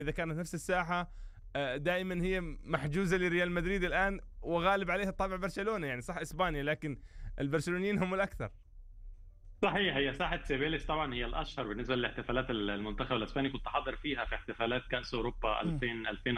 إذا كانت نفس الساحة دائما هي محجوزة لريال مدريد الآن، وغالب عليها طابع برشلونة. يعني صح إسبانيا، لكن البرشلونيين هم الأكثر. صحيح، هي ساحة سيبيليس طبعا هي الأشهر بالنسبة لاحتفالات المنتخب الإسباني. كنت حاضر فيها في احتفالات كأس أوروبا 2000